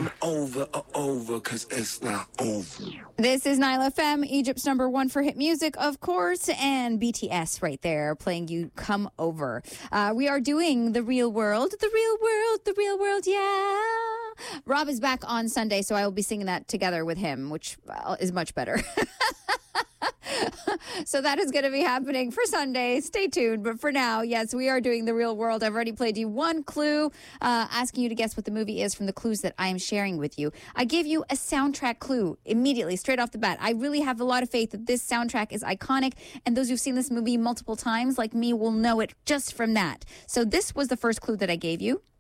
come over, cause it's not over. This is Nile FM, Egypt's number one for hit music, of course, and BTS right there playing You Come Over. We are doing The Real World, yeah. Rob is back on Sunday, so I will be singing that together with him, which is much better. So that is going to be happening for Sunday. Stay tuned. But for now, yes, we are doing The Real World. I've already played you one clue, asking you to guess what the movie is from the clues that I am sharing with you. I gave you a soundtrack clue immediately, straight off the bat. I really have a lot of faith that this soundtrack is iconic, and those who've seen this movie multiple times, like me, will know it just from that. So this was the first clue that I gave you.